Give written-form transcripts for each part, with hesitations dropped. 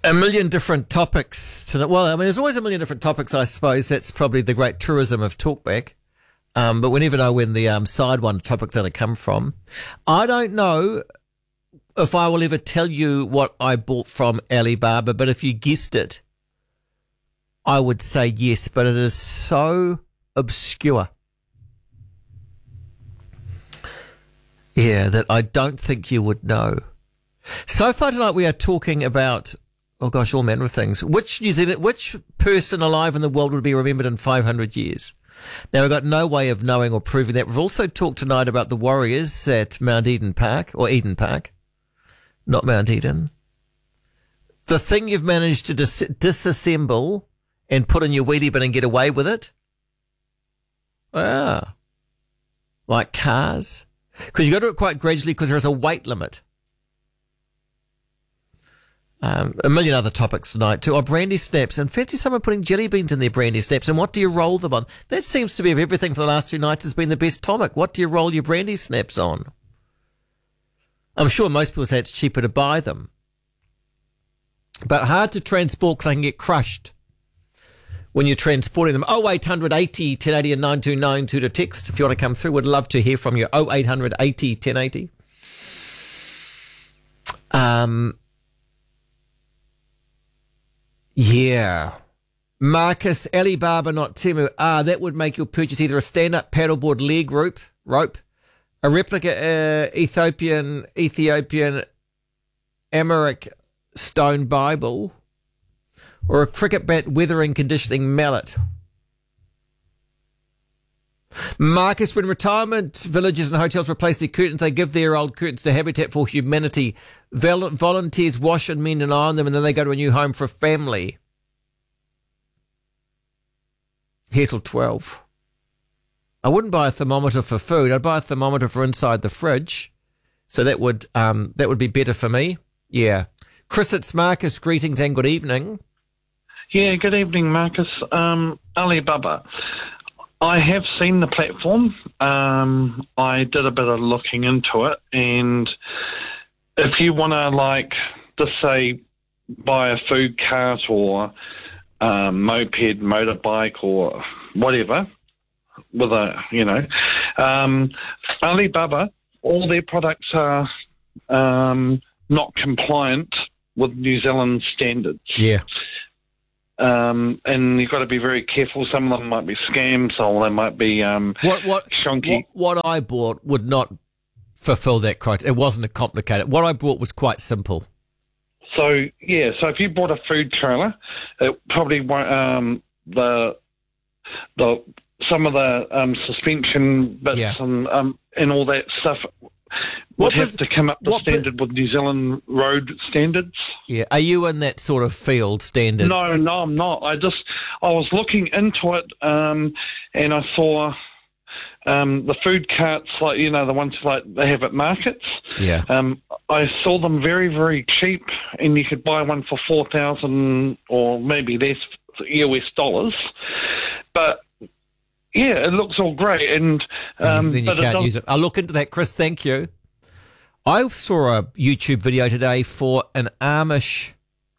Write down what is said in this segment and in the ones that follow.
A million different topics to well, I mean, there's always a million different topics. I suppose that's probably the great tourism of Talkback. But we never know when the side one topic's going to come from. I don't know if I will ever tell you what I bought from Alibaba, but if you guessed it, I would say yes. But it is so obscure, that I don't think you would know. So far tonight, we are talking about, all manner of things. Which person alive in the world would be remembered in 500 years? Now, we've got no way of knowing or proving that. We've also talked tonight about the Warriors at Mount Eden Park, or Eden Park, not Mount Eden. The thing you've managed to disassemble and put in your wheelie bin and get away with it. Like cars. Because you've got to do it quite gradually because there is a weight limit. A million other topics tonight too. Brandy snaps. And fancy someone putting jelly beans in their brandy snaps. And what do you roll them on? That seems to be, of everything for the last 2 nights, has been the best topic. What do you roll your brandy snaps on? I'm sure most people say it's cheaper to buy them. But hard to transport because they can get crushed when you're transporting them. 0800 80 1080 and 9292 to text if you want to come through. Would love to hear from you. 0800 80 1080. Yeah. Marcus, Alibaba, not Temu. That would make your purchase either a stand-up paddleboard leg rope, a replica Ethiopian Amharic stone Bible, or a cricket bat weathering conditioning mallet. Marcus, when retirement villages and hotels replace their curtains, they give their old curtains to Habitat for Humanity. Volunteers wash and mend and iron them, and then they go to a new home for a family. Here till 12. I wouldn't buy a thermometer for food. I'd buy a thermometer for inside the fridge. So that would be better for me. Yeah. Chris, it's Marcus. Greetings and good evening. Yeah, good evening, Marcus. Alibaba. I have seen the platform. I did a bit of looking into it, and if you want to, just say, buy a food cart or moped, motorbike or whatever, with Alibaba, all their products are not compliant with New Zealand standards. Yeah. And you've got to be very careful. Some of them might be scams, or they might be shonky. What I bought would not fulfill that criteria. It wasn't complicated. What I bought was quite simple. So if you bought a food trailer, it probably won't, some of the suspension bits and all that stuff would have to come up to standard with New Zealand road standards. Yeah, are you in that sort of field, standards? No, I'm not. I was looking into it, and I saw the food carts, the ones they have at markets. Yeah. I saw them very, very cheap, and you could buy one for $4,000 or maybe less US dollars. But yeah, it looks all great, and then you can't use it. I'll look into that, Chris. Thank you. I saw a YouTube video today for an Amish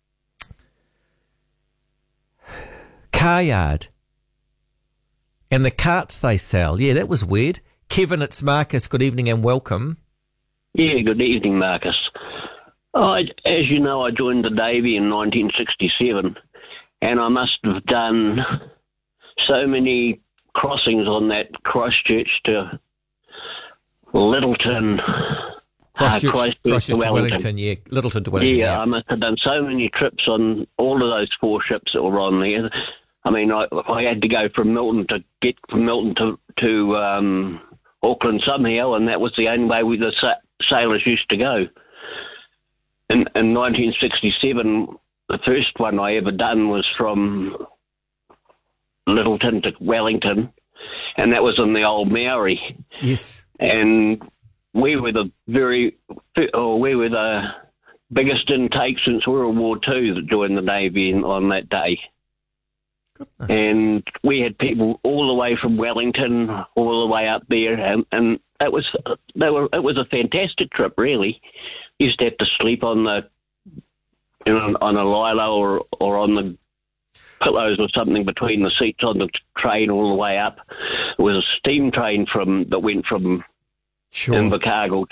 car yard and the carts they sell. Yeah, that was weird. Kevin, it's Marcus. Good evening and welcome. Yeah, good evening, Marcus. As you know, I joined the Navy in 1967, and I must have done so many crossings on that Christchurch to Littleton. Christchurch to Wellington, yeah. Littleton to Wellington. Yeah, I must have done so many trips on all of those 4 ships that were on there. I mean, I had to go from Milton to get from Milton to Auckland somehow, and that was the only way the sailors used to go. In 1967, the first one I ever done was from Littleton to Wellington, and that was in the old Maori. Yes. And we were the biggest intake since World War II that joined the Navy on that day. Goodness. And we had people all the way from Wellington, all the way up there, and it was a fantastic trip, really. Used to have to sleep on the on a lilo or on the pillows or something between the seats on the train all the way up. It was a steam train that went from Invercargill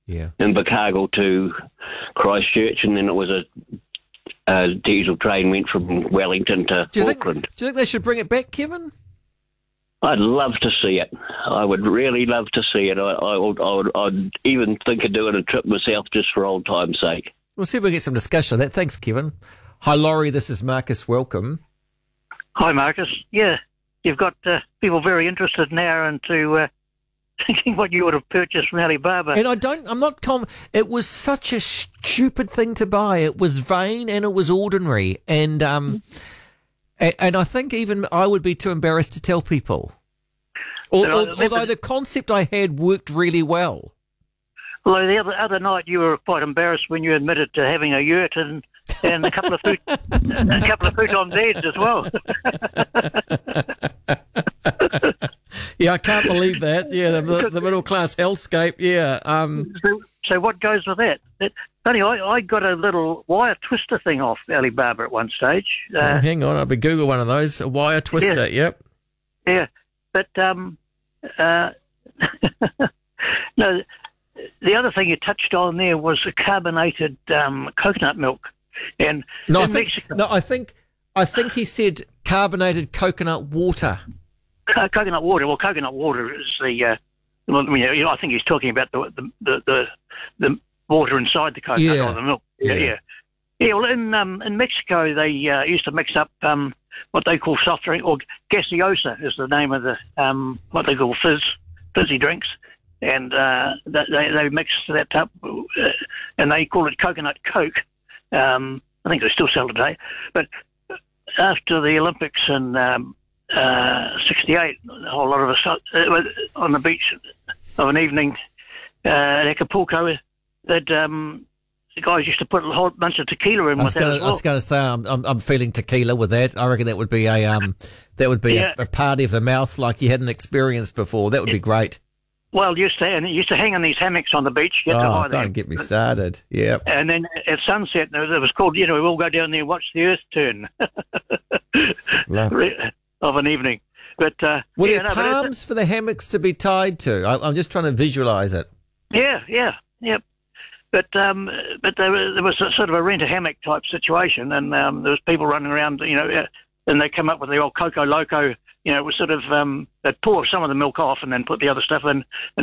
to Christchurch, and then it was a diesel train went from Wellington to Auckland. Do you think they should bring it back, Kevin? I'd love to see it. I would really love to see it. I'd even think of doing a trip myself just for old time's sake. We'll see if we get some discussion on that. Thanks, Kevin. Hi, Laurie. This is Marcus. Welcome. Hi, Marcus. Yeah, you've got people very interested now into thinking what you would have purchased from Alibaba. And it was such a stupid thing to buy. It was vain and it was ordinary. And I think even I would be too embarrassed to tell people. Although the concept I had worked really well. Although the other night you were quite embarrassed when you admitted to having a yurt and a couple of futon beds as well. Yeah, I can't believe that. Yeah, the middle class hellscape. Yeah. So what goes with that? Funny, I got a little wire twister thing off Alibaba at one stage. Hang on, I'll be Google one of those. A wire twister. Yeah. Yep. Yeah, but no. The other thing you touched on there was the carbonated coconut milk, and Mexico. No, I think he said carbonated coconut water. Coconut water. Well, coconut water is the. I think he's talking about the water inside the coconut or the milk. Yeah. Well, in Mexico, they used to mix up what they call soft drink, or gaseosa is the name of the what they call fizzy drinks. And they mix that up, and they call it coconut Coke. I think they still sell today. But after the Olympics in '68, a whole lot of us on the beach of an evening at Acapulco, that the guys used to put a whole bunch of tequila in with that as well. I was going to say I'm feeling tequila with that. I reckon that would be a party of the mouth like you hadn't experienced before. That would be great. Well, used to hang on these hammocks on the beach. Don't get me started. Yeah. And then at sunset, it was called, we all go down there and watch the earth turn of an evening. But were there palms for the hammocks to be tied to? I'm just trying to visualise it. Yeah. But there was a sort of a rent-a-hammock type situation, and there was people running around, and they come up with the old Coco Loco. It was sort of they'd pour some of the milk off and then put the other stuff in, and